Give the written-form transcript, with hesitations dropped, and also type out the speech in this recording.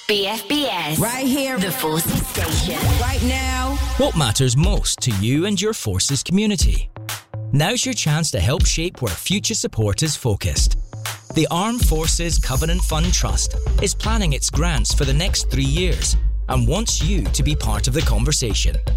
BFBS. Right here. The Forces Station. Right now. What matters most to you and your Forces community? Now's your chance to help shape where future support is focused. The Armed Forces Covenant Fund Trust is planning its grants for the next 3 years and wants you to be part of the conversation.